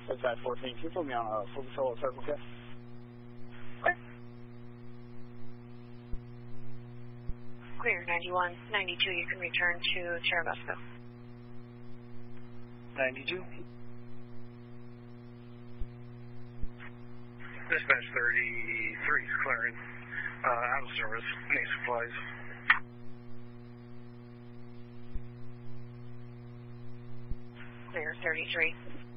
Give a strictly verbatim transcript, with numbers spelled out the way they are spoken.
Dispatch fourteen, can you put me on a full patrol at Circle K? Clear ninety-one, ninety-two, you can return to Churubusco. ninety-two. Dispatch thirty-three is clearing. Uh, out of service. Need supplies. Clear thirty-three.